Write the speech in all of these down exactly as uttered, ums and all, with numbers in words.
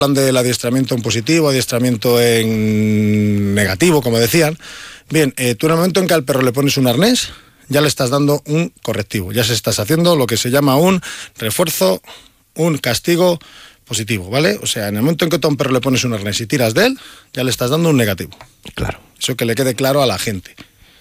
Hablan del adiestramiento en positivo, adiestramiento en negativo, como decían. Bien, eh, tú en el momento en que al perro le pones un arnés, ya le estás dando un correctivo, ya se estás haciendo lo que se llama un refuerzo, un castigo positivo, ¿vale? O sea, en el momento en que tú a un perro le pones un arnés y tiras de él, ya le estás dando un negativo. Claro. Eso que le quede claro a la gente.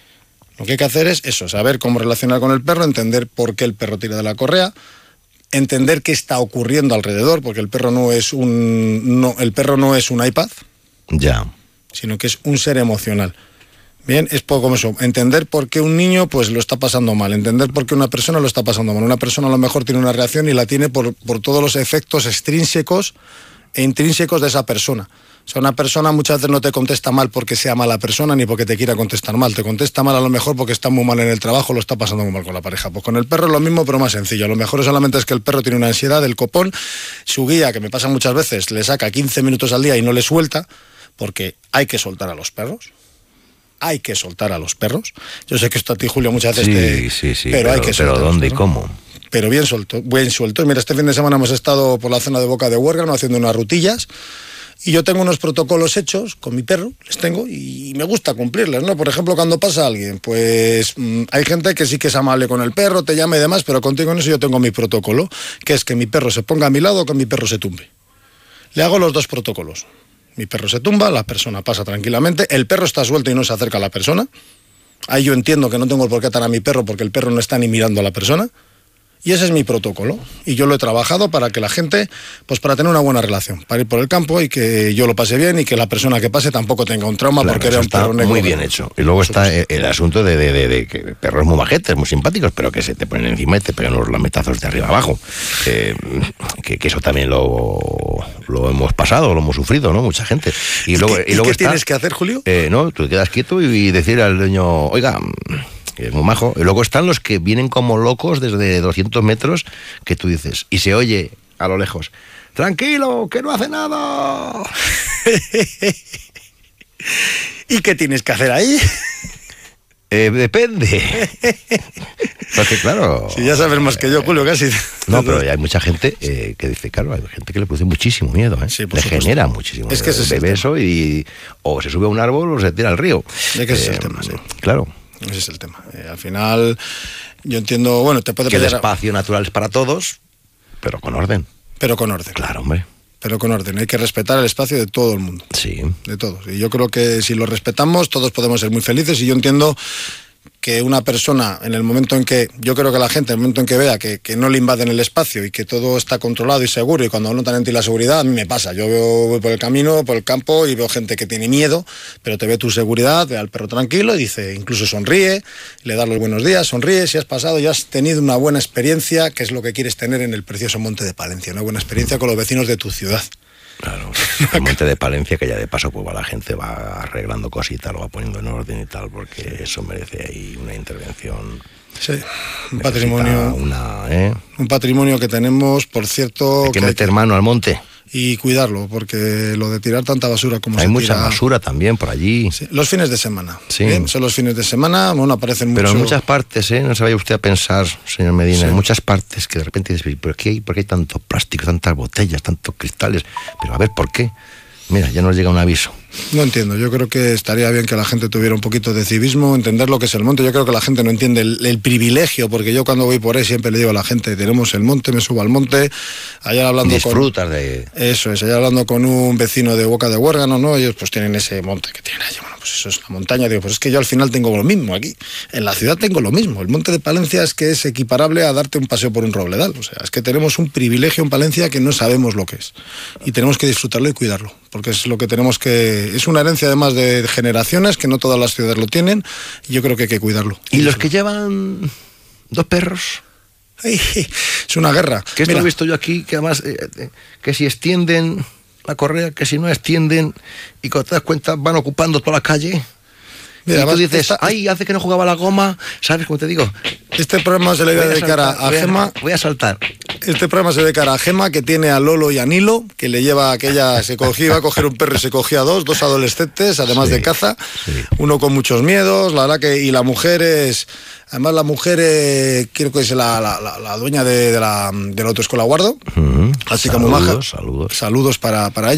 Lo que hay que hacer es eso, saber cómo relacionar con el perro, entender por qué el perro tira de la correa, entender qué está ocurriendo alrededor, porque el perro no es un no, el perro no es un iPad, ya, sino que es un ser emocional. Bien, es poco como eso, entender por qué un niño pues lo está pasando mal, entender por qué una persona lo está pasando mal. Una persona a lo mejor tiene una reacción y la tiene por, por todos los efectos extrínsecos e intrínsecos de esa persona. O sea, una persona muchas veces no te contesta mal porque sea mala persona ni porque te quiera contestar mal. Te contesta mal a lo mejor porque está muy mal en el trabajo, lo está pasando muy mal con la pareja. Pues con el perro es lo mismo, pero más sencillo. A lo mejor solamente es que el perro tiene una ansiedad del copón. Su guía, que me pasa muchas veces, le saca quince minutos al día y no le suelta, porque hay que soltar a los perros. Hay que soltar a los perros. Yo sé que esto a ti, Julio, muchas veces sí, te... Sí, sí, pero, pero hay que soltar. ¿Pero dónde y cómo? Pero bien suelto, bien suelto. Mira, este fin de semana hemos estado por la zona de Boca de Huérgano haciendo unas rutillas. Y yo tengo unos protocolos hechos con mi perro, les tengo, y me gusta cumplirles, ¿no? Por ejemplo, cuando pasa alguien, pues mmm, hay gente que sí que es amable con el perro, te llama y demás, pero contigo en eso yo tengo mi protocolo, que es que mi perro se ponga a mi lado o que mi perro se tumbe. Le hago los dos protocolos. Mi perro se tumba, la persona pasa tranquilamente, el perro está suelto y no se acerca a la persona. Ahí yo entiendo que no tengo por qué atar a mi perro porque el perro no está ni mirando a la persona. Y ese es mi protocolo, y yo lo he trabajado para que la gente, pues para tener una buena relación, para ir por el campo y que yo lo pase bien y que la persona que pase tampoco tenga un trauma, claro, porque era un perro negro. Muy bien hecho. Y luego está el asunto de, de, de, de que perros muy majetes, muy simpáticos, pero que se te ponen encima y te pegan los lametazos de arriba abajo. Eh, que, que eso también lo, lo hemos pasado, lo hemos sufrido, ¿no? Mucha gente. Y, ¿Y luego, qué, y luego ¿y qué está, tienes que hacer, Julio? Eh, no, tú te quedas quieto y decir al dueño, oiga, que es muy majo. Y luego están los que vienen como locos desde doscientos metros, que tú dices, y se oye a lo lejos, tranquilo, que no hace nada. ¿Y qué tienes que hacer ahí? Eh, depende. Porque claro... Si ya sabes más que yo, Julio, casi. No, pero hay mucha gente eh, que dice, claro, hay gente que le produce muchísimo miedo, ¿eh? Sí, le supuesto. Genera muchísimo es que miedo. Ese es Bebe eso y o se sube a un árbol o se tira al río. Es que ese eh, es el tema, sí. Claro. Ese es el tema. Eh, al final, yo entiendo, bueno, te puede que el pillar... espacio natural es para todos, pero con orden. Pero con orden. Claro, hombre. Pero con orden. Hay que respetar el espacio de todo el mundo. Sí. De todos. Y yo creo que si lo respetamos, todos podemos ser muy felices. Y yo entiendo que una persona, en el momento en que, yo creo que la gente, en el momento en que vea que, que no le invaden el espacio y que todo está controlado y seguro, y cuando notan en ti la seguridad, a mí me pasa. Yo veo, voy por el camino, por el campo, y veo gente que tiene miedo, pero te ve tu seguridad, ve al perro tranquilo y dice, incluso sonríe, le das los buenos días, sonríe, si has pasado y has tenido una buena experiencia, que es lo que quieres tener en el precioso Monte de Palencia, una buena experiencia con los vecinos de tu ciudad. Claro, el Monte de Palencia, que ya de paso pues la gente va arreglando cositas, lo va poniendo en orden y tal, porque eso merece ahí una intervención. Sí, un patrimonio, una, ¿eh? un patrimonio que tenemos, por cierto... Hay que, que meter hay que... mano al monte. Y cuidarlo, porque lo de tirar tanta basura como hay se mucha tira... basura también por allí. Sí, los fines de semana. Sí. Bien, son los fines de semana, bueno, aparecen Pero mucho... en muchas partes, ¿eh? No se vaya usted a pensar, señor Medina, sí. En muchas partes que de repente dices, ¿por qué hay, por qué hay tanto plástico, tantas botellas, tantos cristales? Pero a ver, ¿por qué? Mira, ya nos llega un aviso. No entiendo, yo creo que estaría bien que la gente tuviera un poquito de civismo, entender lo que es el monte. Yo creo que la gente no entiende el, el privilegio, porque yo cuando voy por ahí siempre le digo a la gente, tenemos el monte, me subo al monte. Ayer hablando Disfrutas con... de... Eso es, ayer hablando con un vecino de Boca de Huérgano, ¿no? Ellos pues tienen ese monte que tienen allí, bueno, pues eso es la montaña. Digo, pues es que yo al final tengo lo mismo aquí. En la ciudad tengo lo mismo. El monte de Palencia es que es equiparable a darte un paseo por un robledal. O sea, es que tenemos un privilegio en Palencia que no sabemos lo que es. Y tenemos que disfrutarlo y cuidarlo, porque es lo que tenemos que... Es una herencia además de generaciones, que no todas las ciudades lo tienen, y yo creo que hay que cuidarlo. ¿Y los que llevan dos perros? Ay, es una guerra. Que esto lo he visto yo aquí, que además, eh, eh, que si extienden la correa, que si no extienden, y cuando te das cuenta van ocupando toda la calle. Mira, y tú dices, esta, ay, hace que no jugaba la goma, ¿sabes cómo te digo? Este programa se le voy a dedicar a, a Gema. Voy a saltar. Este programa se dedica a Gema, que tiene a Lolo y a Nilo, que le lleva aquella, se cogía, iba a coger un perro y se cogía dos, dos adolescentes, además sí, de caza, sí. Uno con muchos miedos, la verdad que, y la mujer es, además la mujer, eh, creo que es la, la, la, la dueña de, de, la, de la autoescuela Guardo, uh-huh. así como maja. Saludos. Saludos para, para ella.